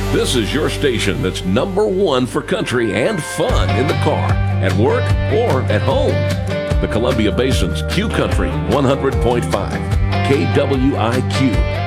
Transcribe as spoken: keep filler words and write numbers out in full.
This is your station that's number one for country and fun in the car, at work, or at home. The Columbia Basin's Q Country one hundred point five, K W I Q.